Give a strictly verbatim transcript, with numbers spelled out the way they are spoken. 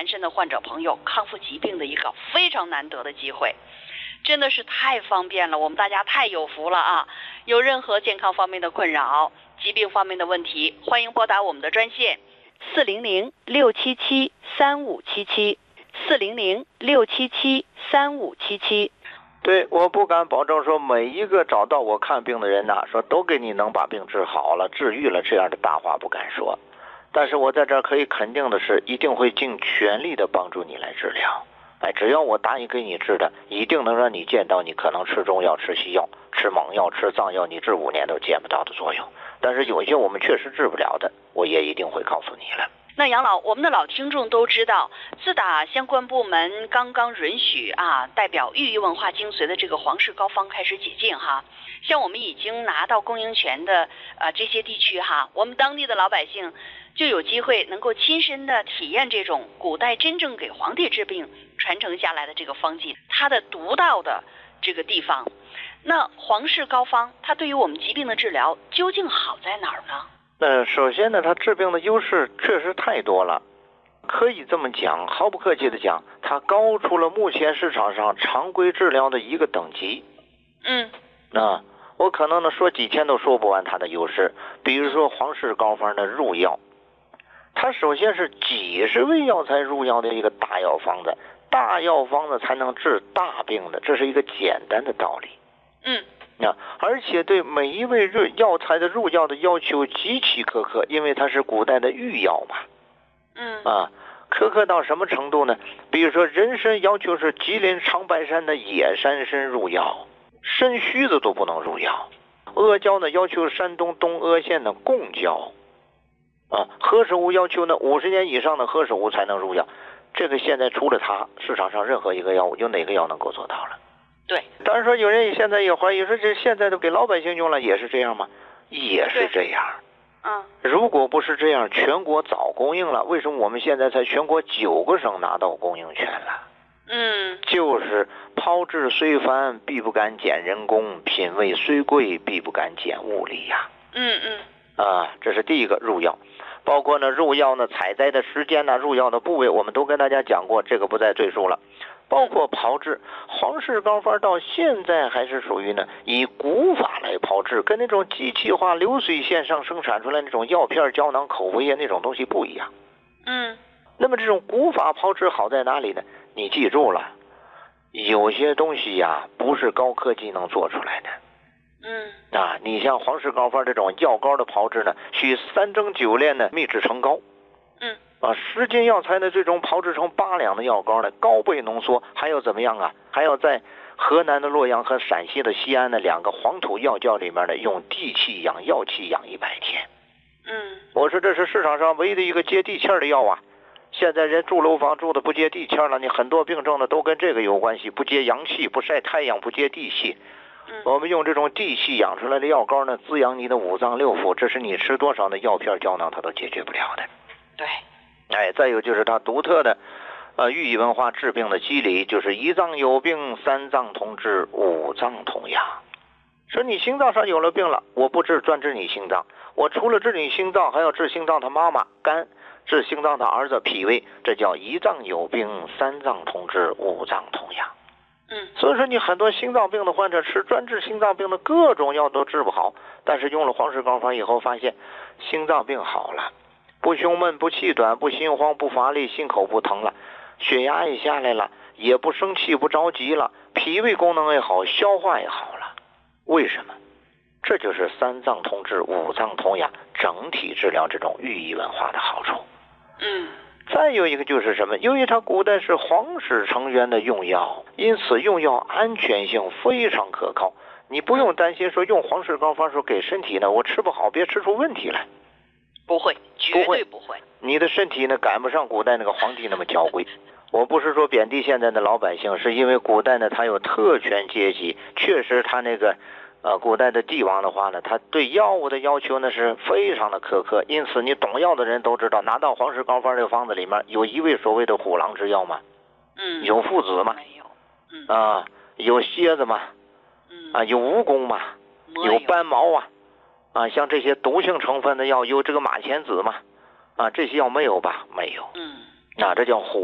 全身的患者朋友康复疾病的一个非常难得的机会，真的是太方便了，我们大家太有福了啊！有任何健康方面的困扰、疾病方面的问题，欢迎拨打我们的专线四零零六七七三五七七四零零六七七三五七七。 对，我不敢保证说每一个找到我看病的人呐、啊，说都给你能把病治好了、治愈了，这样的大话不敢说。但是我在这儿可以肯定的是，一定会尽全力的帮助你来治疗。哎，只要我答应给你治的，一定能让你见到你可能吃中药、吃西药、吃猛药、吃藏药，你治五年都见不到的作用。但是有一些我们确实治不了的，我也一定会告诉你了。 那杨老，我们的老听众都知道，自打相关部门刚刚允许啊，代表寓意文化精髓的这个皇氏膏方开始解禁哈，像我们已经拿到供应权的呃这些地区哈，我们当地的老百姓就有机会能够亲身的体验这种古代真正给皇帝治病传承下来的这个方剂，它的独到的这个地方。那皇氏膏方它对于我们疾病的治疗究竟好在哪儿呢？ 那首先呢，它治病的优势确实太多了，可以这么讲，毫不客气的讲，它高出了目前市场上常规治疗的一个等级。 嗯， 那我可能呢说几天都说不完它的优势。比如说皇氏膏方的入药，它首先是几十味药材入药的一个大药方子，大药方子才能治大病的，这是一个简单的道理。 嗯。 啊，而且对每一味入药材的入药的要求极其苛刻，因为它是古代的御药嘛。 嗯啊，苛刻到什么程度呢？比如说人参要求是吉林长白山的野山参入药，参须子都不能入药。阿胶呢要求山东东阿县的贡胶。啊，何首乌要求呢五十年以上的何首乌才能入药。这个现在除了它，市场上任何一个药物，有哪个药能够做到了？ 对， 当然说有人现在也怀疑说，这现在都给老百姓用了，也是这样吗？也是这样。 嗯， 如果不是这样，全国早供应了，为什么我们现在才全国九个省拿到供应权了？ 嗯， 就是炮制虽繁，必不敢减人工；品味虽贵，必不敢减物力呀、 啊。嗯嗯。 啊，这是第一个入药，包括呢入药呢采摘的时间呢，入药的部位，我们都跟大家讲过，这个不再赘述了。包括炮制，皇氏膏方到现在还是属于呢以古法来炮制，跟那种机器化流水线上生产出来那种药片、胶囊、口服液那种东西不一样。 嗯， 那么这种古法炮制好在哪里呢？你记住了，有些东西呀不是高科技能做出来的。 嗯， 啊，你像皇氏膏方这种药膏的炮制呢，需三蒸九炼呢秘制成膏。 嗯。 啊，十斤药材的最终炮制成八两的药膏呢，高倍浓缩，还要怎么样啊？还要在河南的洛阳和陕西的西安的两个黄土药窖里面呢，用地气养药气养一百天。 嗯， 我说这是市场上唯一的一个接地气的药啊！现在人住楼房住的不接地气了，你很多病症呢都跟这个有关系，不接阳气，不晒太阳，不接地气。 嗯， 我们用这种地气养出来的药膏呢，滋养你的五脏六腑，这是你吃多少的药片胶囊它都解决不了的。 对。 哎，再有就是它独特的，呃，寓意文化治病的机理，就是一脏有病，三脏同治，五脏同养。说你心脏上有了病了，我不治专治你心脏，我除了治你心脏，还要治心脏他妈妈肝，治心脏他儿子脾胃，这叫一脏有病，三脏同治，五脏同养。 嗯， 所以说你很多心脏病的患者吃专治心脏病的各种药都治不好，但是用了皇氏膏方以后，发现心脏病好了。不胸闷，不气短，不心慌，不乏力，心口不疼了，血压也下来了，也不生气，不着急了，脾胃功能也好，消化也好了。为什么？这就是三脏同治，五脏同养，整体治疗这种寓意文化的好处。 嗯， 再有一个就是什么？由于它古代是皇室成员的用药，因此用药安全性非常可靠。你不用担心说用皇氏膏方说给身体呢，我吃不好，别吃出问题来。 不会，绝对不会。 你的身体呢，赶不上古代那个皇帝那么娇贵。我不是说贬低现在的老百姓，是因为古代呢，他有特权阶级，确实他那个呃，古代的帝王的话呢，他对药物的要求呢是非常的苛刻。因此，你懂药的人都知道，拿到皇氏膏方这个方子里面有一味所谓的虎狼之药吗？ 嗯， 有附子吗？ 没有。嗯啊，有蝎子吗？ 嗯啊，有蜈蚣吗？有斑毛啊。啊，像这些毒性成分的药，有这个马钱子嘛？啊，这些药没有吧？没有。 嗯， 那这叫虎